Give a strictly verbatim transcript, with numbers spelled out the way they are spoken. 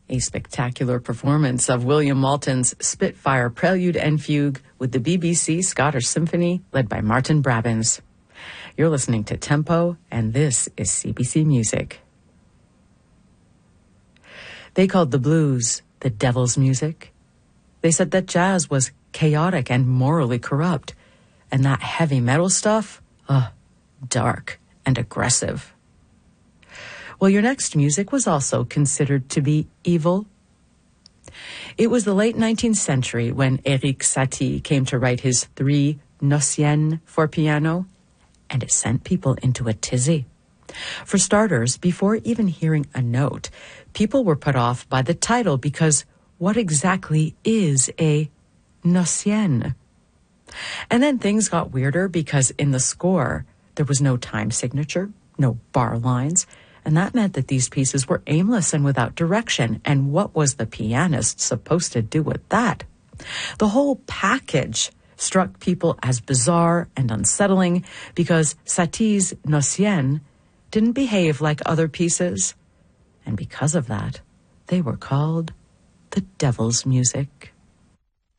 A spectacular performance of William Moulton's Spitfire Prelude and Fugue with the B B C Scottish Symphony led by Martin Brabbins. You're listening to Tempo, and this is C B C Music. They called the blues the devil's music. They said that jazz was chaotic and morally corrupt, and that heavy metal stuff, ugh, dark and aggressive. Well, your next music was also considered to be evil. It was the late nineteenth century when Erik Satie came to write his three Nociennes for piano, and it sent people into a tizzy. For starters, before even hearing a note, people were put off by the title because what exactly is a Nocienne? And then things got weirder because in the score, there was no time signature, no bar lines, and that meant that these pieces were aimless and without direction. And what was the pianist supposed to do with that? The whole package struck people as bizarre and unsettling because Satie's Nocienne didn't behave like other pieces. And because of that, they were called the devil's music.